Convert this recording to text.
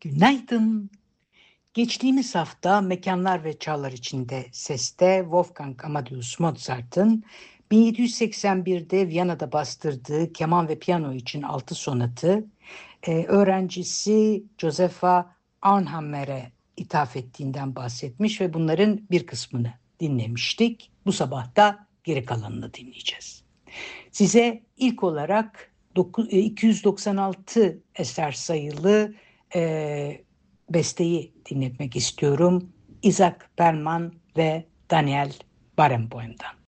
Günaydın. Geçtiğimiz hafta Mekanlar ve Çağlar içinde Ses'te Wolfgang Amadeus Mozart'ın 1781'de Viyana'da bastırdığı keman ve piyano için 6 sonatı öğrencisi Josepha Arnhammer'e ithaf ettiğinden bahsetmiş ve bunların bir kısmını dinlemiştik. Bu sabah da geri kalanını dinleyeceğiz. Size ilk olarak 296 eser sayılı besteyi dinletmek istiyorum. Isaac Berman ve Daniel Barenboim'dan.